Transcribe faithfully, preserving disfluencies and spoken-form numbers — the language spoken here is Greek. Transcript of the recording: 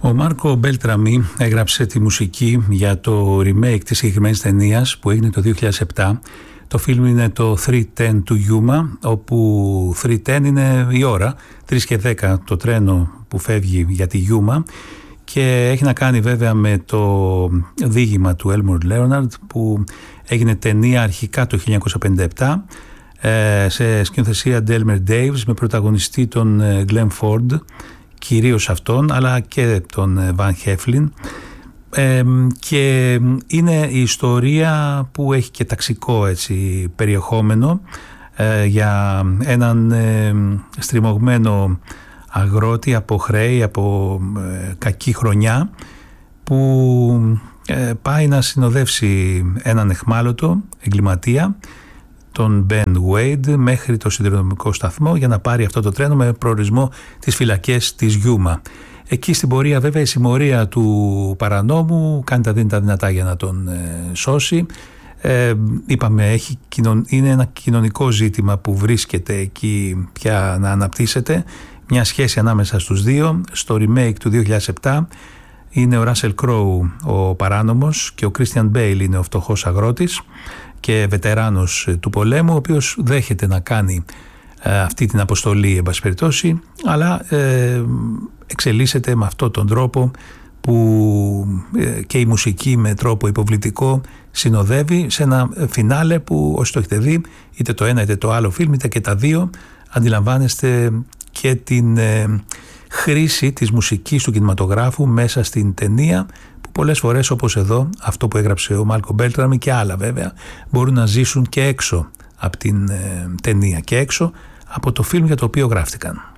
Ο Μάρκο Μπέλτραμι έγραψε τη μουσική για το remake της συγκεκριμένης ταινίας που έγινε το δύο χιλιάδες επτά. Το φιλμ είναι το τρία δέκα του Γιούμα, όπου τρία δέκα είναι η ώρα, τρία και δέκα το τρένο που φεύγει για τη Γιούμα, και έχει να κάνει βέβαια με το διήγημα του Έλμορ Λέοναρντ που έγινε ταινία αρχικά το χίλια εννιακόσια πενήντα επτά σε σκηνοθεσία Ντέλμερ Ντέιβς με πρωταγωνιστή τον Γκλεν Φόρντ, κυρίως αυτόν, αλλά και τον Βαν Χέφλιν, ε, και είναι η ιστορία που έχει και ταξικό έτσι, περιεχόμενο ε, για έναν ε, στριμωγμένο αγρότη από χρέη, από ε, κακή χρονιά, που ε, πάει να συνοδεύσει έναν εχμάλωτο εγκληματία, τον Μπεν Βέιντ, μέχρι το σιδηροδρομικό σταθμό για να πάρει αυτό το τρένο με προορισμό τις φυλακές της Γιούμα. Εκεί στην πορεία βέβαια η συμμορία του παρανόμου κάνει τα δίνει τα δυνατά για να τον ε, σώσει. Ε, είπαμε, έχει, είναι ένα κοινωνικό ζήτημα που βρίσκεται εκεί πια να αναπτύσσεται, μια σχέση ανάμεσα στους δύο. Στο remake του δύο χιλιάδες επτά είναι ο Ράσελ Κρόου ο παράνομος και ο Κρίστιαν Μπέιλ είναι ο φτωχός αγρότης και βετεράνος του πολέμου, ο οποίος δέχεται να κάνει ε, αυτή την αποστολή εν πάση περιπτώσει, αλλά ε, εξελίσσεται με αυτόν τον τρόπο που ε, και η μουσική με τρόπο υποβλητικό συνοδεύει σε ένα φινάλε που όσοι το έχετε δει, είτε το ένα είτε το άλλο φιλμ είτε και τα δύο, αντιλαμβάνεστε και την ε, χρήση της μουσικής του κινηματογράφου μέσα στην ταινία, που πολλές φορές, όπως εδώ αυτό που έγραψε ο Μάρκο Μπέλτραμι και άλλα βέβαια, μπορούν να ζήσουν και έξω από την ε, ταινία και έξω από το φιλμ για το οποίο γράφτηκαν.